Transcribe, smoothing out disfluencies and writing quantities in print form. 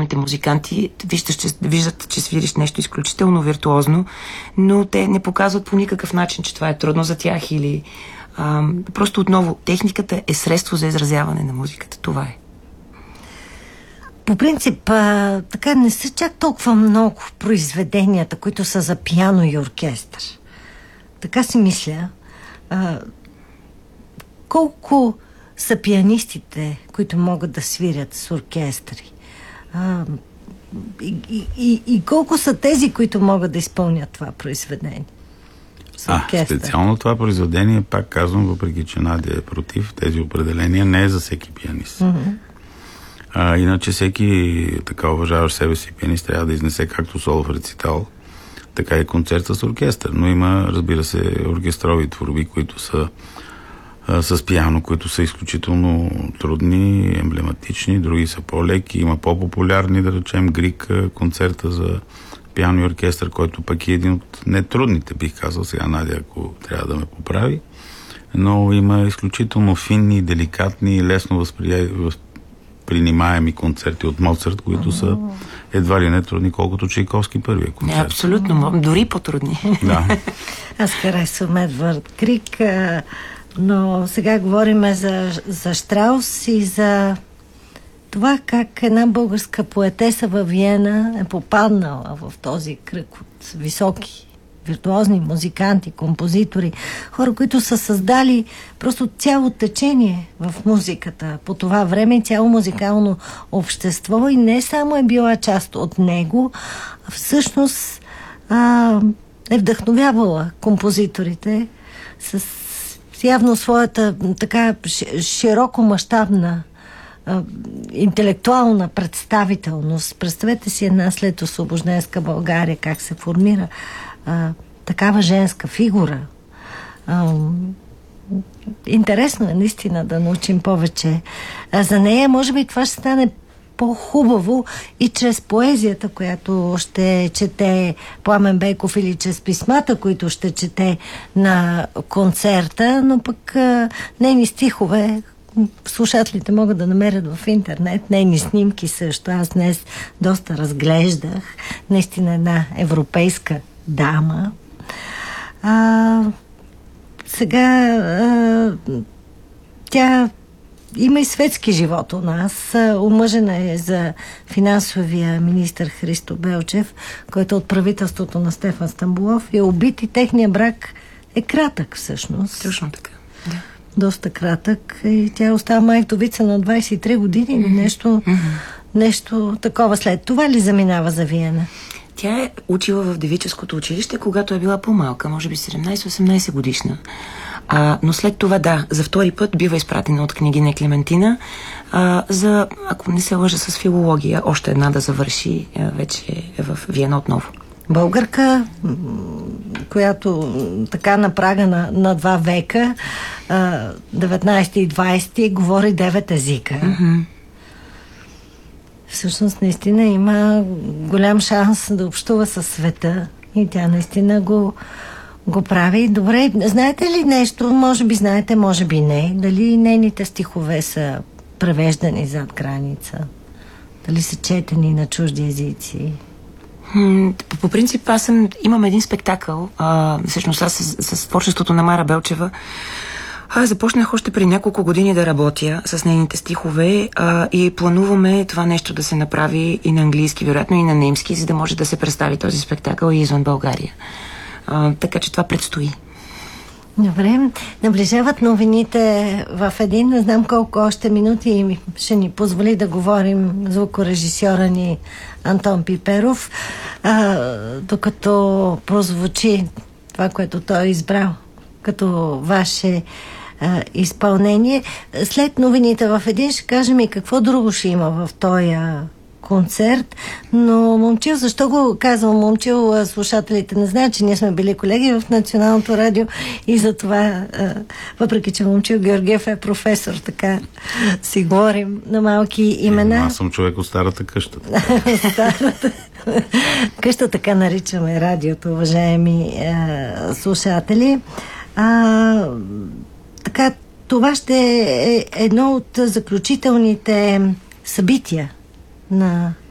професионалните музиканти виждат, че свириш нещо изключително виртуозно, но те не показват по никакъв начин, че това е трудно за тях или просто отново, техниката е средство за изразяване на музиката. Това е. По принцип, така не са чак толкова много произведенията, които са за пиано и оркестър. Така си мисля. Колко са пианистите, които могат да свирят с оркестри? И колко са тези, които могат да изпълнят това произведение? Специално това произведение, пак казвам, въпреки че Надя е против тези определения, не е за всеки пианист. Иначе всеки така уважаващ себе си пианист трябва да изнесе както соло в рецитал, така и концерт с оркестър. Но има, разбира се, оркестрови творби, които са с пиано, които са изключително трудни, емблематични, други са по-леки, има по-популярни, да речем, Грик, концерта за пиано и оркестър, който пък е един от нетрудните, бих казал, сега Надя, ако трябва да ме поправи, но има изключително финни, деликатни, лесно възпринимаеми концерти от Моцарт, които са едва ли не трудни, колкото Чайковски първия концерт. Абсолютно, дори по-трудни. Да. Аз харесвам Едвард Крик, но сега говорим за Щраус и за това как една българска поетеса във Виена е попаднала в този кръг от високи виртуозни музиканти, композитори, хора, които са създали просто цяло течение в музиката по това време, цяло музикално общество и не само е била част от него, а всъщност е вдъхновявала композиторите с явно своята така широко мащабна интелектуална представителност. Представете си една след освобожденска България, как се формира такава женска фигура. Интересно е наистина да научим повече за нея. Може би това ще стане по-хубаво и чрез поезията, която ще чете Пламен Бейков или чрез писмата, които ще чете на концерта, но пък нейни стихове слушателите могат да намерят в интернет, нейни снимки също. Аз днес доста разглеждах. Наистина една европейска дама. Сега тя има и светски живот у нас. Омъжена е за финансовия министър Христо Белчев, който е от правителството на Стефан Стамболов и е убит и техният брак е кратък всъщност. Точно така, да. Доста кратък. И тя остава майка-вдовица на 23 години. Нещо такова. След това ли заминава за Виена? Тя е учила в девическото училище, когато е била по-малка, може би 17-18 годишна. Но след това, да, за втори път бива изпратена от княгиня Клементина за, ако не се лъжа, с филология, още една да завърши вече в Виена отново. Българка, която така на прага на 2 века, 19 и 20, говори 9 езика. Всъщност наистина има голям шанс да общува със света и тя наистина го прави. Добре, знаете ли нещо? Може би знаете, може би не. Дали нейните стихове са превеждани зад граница? Дали са четени на чужди езици? По принцип, имам един спектакъл, всъщност аз с творчеството на Мара Белчева. Започнах още преди няколко години да работя с нейните стихове и плануваме това нещо да се направи и на английски, вероятно и на немски, за да може да се представи този спектакъл и извън България. Така че това предстои. Добре, наближават новините в един. Не знам колко още минути ще ни позволи да говорим звукорежисьора ни Антон Пиперов, докато прозвучи това, което той е избрал като ваше изпълнение. След новините в един ще кажем и какво друго ще има в този концерт, но Момчил, защо го казвам Момчил, слушателите не знаят, че ние сме били колеги в Националното радио и затова, въпреки че Момчил Георгиев е професор, така си говорим на малки имена. Аз съм човек от старата къща. Старата къща, така наричаме радиото, уважаеми слушатели. Така, това ще е едно от заключителните събития на